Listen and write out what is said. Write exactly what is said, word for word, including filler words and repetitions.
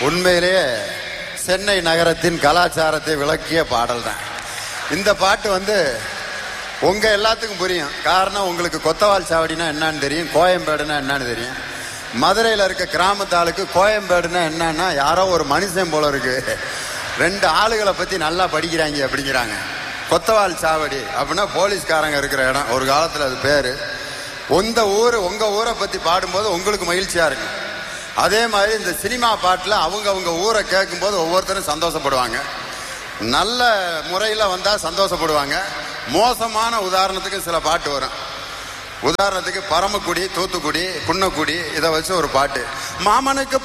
உண்மையிலேயே சென்னை நகரத்தின் கலாச்சாரத்தை விளக்கிய பாடல் தான் இந்த பாட்டு. வந்து உங்க எல்லாத்துக்கும் புரியும். காரணம், உங்களுக்கு கொத்தவால் சாவடினா என்னன்னு தெரியும், கோயம்பேடுனா என்னன்னு தெரியும். மதுரையில் இருக்க கிராமத்தாளுக்கு கோயம்பேடுனா என்னன்னா யாரோ ஒரு மனுஷன் போல இருக்கு, ரெண்டு ஆளுகளை பத்தி நல்லா படிக்கிறாங்க அப்படிங்கிறாங்க. கொத்தவால் சாவடி அப்படின்னா போலீஸ்காரங்க இருக்கிற இடம், ஒரு காலத்துல அது பேரு. உங்க ஊர் உங்க ஊரை பத்தி பாடும்போது உங்களுக்கு மகிழ்ச்சியா இருக்கு. அதே மாதிரி இந்த சினிமா பாட்டுல அவங்க அவங்க ஊரை கேட்கும் போது ஒவ்வொருத்தரும் சந்தோஷப்படுவாங்க. நல்ல முறையில வந்தா சந்தோஷப்படுவாங்க. மோசமான உதாரணத்துக்கு சில பாட்டு வரும். உதாரணத்துக்கு பரமக்குடி, தூத்துக்குடி, குன்னக்குடி இதை வச்சு ஒரு பாட்டு. மாமனுக்கு